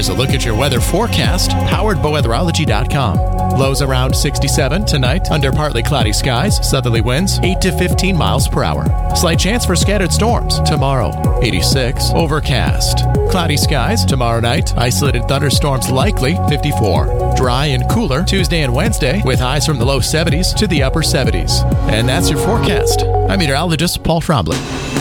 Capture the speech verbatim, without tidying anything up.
Here's a look at your weather forecast, powered by weatherology dot com. Lows around sixty-seven tonight, under partly cloudy skies, southerly winds eight to fifteen miles per hour. Slight chance for scattered storms tomorrow, eighty-six, overcast. Cloudy skies tomorrow night, isolated thunderstorms likely, fifty-four. Dry and cooler Tuesday and Wednesday, with highs from the low seventies to the upper seventies. And that's your forecast. I'm meteorologist Paul Trombley.